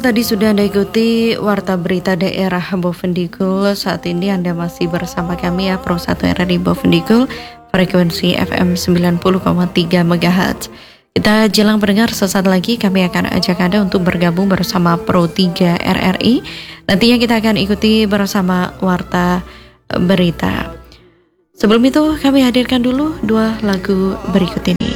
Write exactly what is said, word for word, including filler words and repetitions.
Tadi sudah Anda ikuti Warta Berita Daerah Bovendigul. Saat ini Anda masih bersama kami ya, Pro satu R R I Bovendigul, frekuensi F M sembilan puluh koma tiga megahertz. Kita jelang pendengar, sesaat lagi kami akan ajak Anda untuk bergabung bersama Pro tiga R R I. Nantinya kita akan ikuti bersama Warta Berita. Sebelum itu kami hadirkan dulu dua lagu berikut ini.